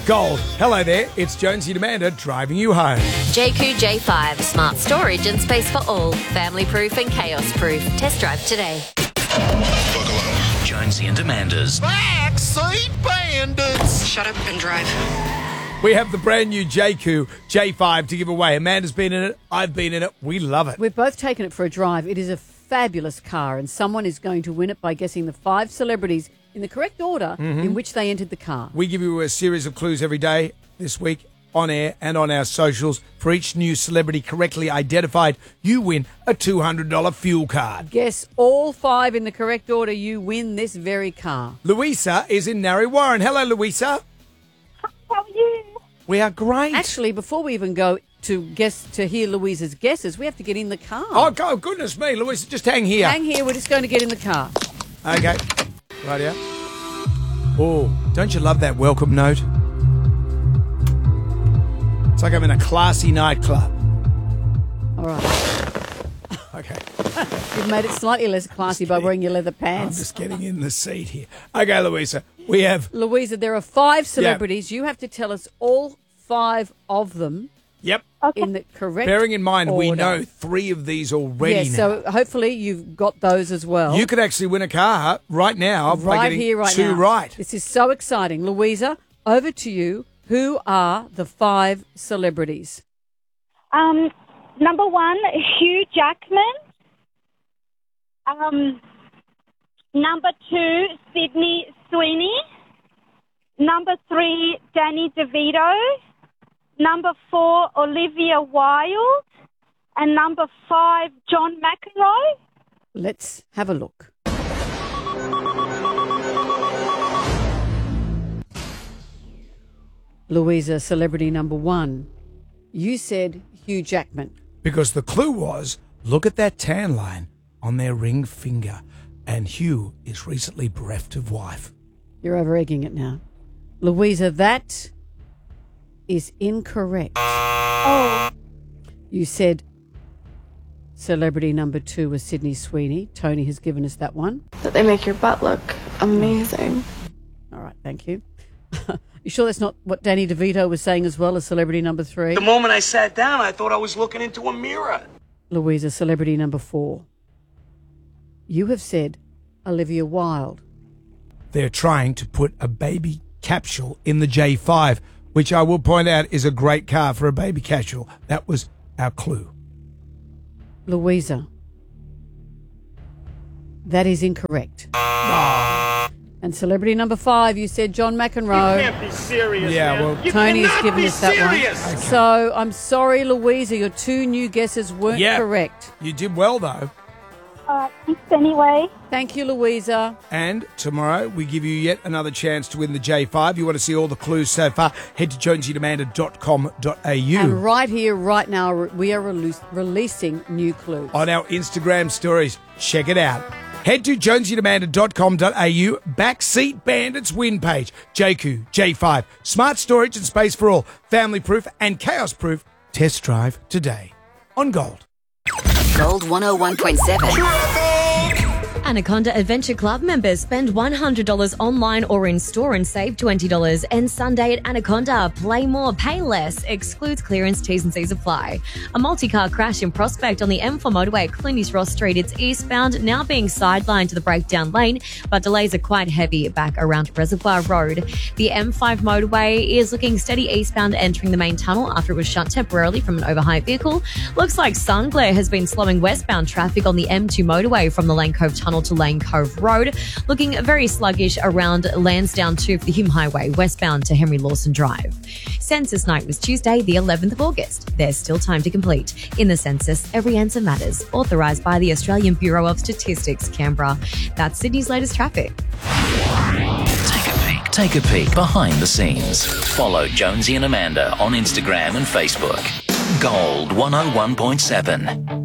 Gold. Hello there, it's Jonesy and Amanda driving you home. JQ J5, smart storage and space for all. Family proof and chaos proof. Test drive today. Buckle up. Jonesy and Amanda's Backseat Bandits. Shut up and drive. We have the brand new JQ J5 to give away. Amanda's been in it, I've been in it, we love it. We've both taken it for a drive. It is a fabulous car, and someone is going to win it by guessing the 5 celebrities in the correct order in which they entered the car. We give you a series of clues every day this week on air and on our socials. For each new celebrity correctly identified, you win a $200 fuel card. Guess all 5 in the correct order, you win this very car. Louisa is in Narre Warren. Hello, Louisa. How are you? We are great. Actually, before we even go to hear Louisa's guesses, we have to get in the car. Oh, goodness me, Louisa, just hang here. Hang here, we're just going to get in the car. Okay. Right here. Oh, don't you love that welcome note? It's like I'm in a classy nightclub. All right. Okay. You've made it slightly less classy by wearing your leather I'm pants. just getting in the seat here. Okay, Louisa, we have... Louisa, there are 5 celebrities. You have to tell us all 5 of them Yep. in the correct Bearing in mind, we order. know 3 of these already Yes, now. so hopefully you've got those as well. You could actually win a car right now by right getting here, right 2 now. right. This is so exciting. Louisa, over to you. Who are the 5 celebrities? Number 1, Hugh Jackman. Number 2, Sydney Sweeney. Number 3, Danny DeVito. Number 4, Olivia Wilde. And number 5, John McEnroe. Let's have a look. Louisa, celebrity number 1. You said Hugh Jackman. Because the clue was, look at that tan line on their ring finger. And Hugh is recently bereft of wife. You're over-egging it now. Louisa, that is incorrect. Oh, You said celebrity number 2 was Sydney Sweeney. Tony has given us that one. That they make your butt look amazing. All right, thank you. You sure that's not what Danny DeVito was saying as well as celebrity number 3? The moment I sat down, I thought I was looking into a mirror. Louisa, celebrity number 4. You have said Olivia Wilde. They're trying to put a baby capsule in the J5, which I will point out is a great car for a baby capsule. That was our clue. Louisa, that is incorrect. And celebrity number 5, you said John McEnroe. You can't be serious, Yeah, man. well, You Tony has cannot given be us that serious. one. So I'm sorry, Louisa, your 2 new guesses weren't Yeah. correct. You did well, though. thanks anyway. Thank you, Louisa. And tomorrow we give you yet another chance to win the J5. You want to see all the clues so far, head to jonesyandamanda.com.au. And right here, right now, we are releasing new clues. On our Instagram stories. Check it out. Head to jonesyandamanda.com.au, Backseat Bandits win page. JQ, J5, smart storage and space for all, family proof and chaos proof. Test drive today on Gold. Gold 101.7. Anaconda Adventure Club members spend $100 online or in store and save $20. And Sunday at Anaconda, play more, pay less. Excludes clearance, T's and C's apply. A multi-car crash in Prospect on the M4 motorway at Clunies Ross Street. It's eastbound, now being sidelined to the breakdown lane, but delays are quite heavy back around Reservoir Road. The M5 motorway is looking steady eastbound, entering the main tunnel after it was shut temporarily from an overhyped vehicle. Looks like sun glare has been slowing westbound traffic on the M2 motorway from the Lane Cove Tunnel to Lane Cove Road. Looking very sluggish around Lansdowne to the Hume Highway, westbound to Henry Lawson Drive. Census night was Tuesday, the 11th of August. There's still time to complete. In the census, every answer matters. Authorised by the Australian Bureau of Statistics, Canberra. That's Sydney's latest traffic. Take a peek behind the scenes. Follow Jonesy and Amanda on Instagram and Facebook. Gold 101.7.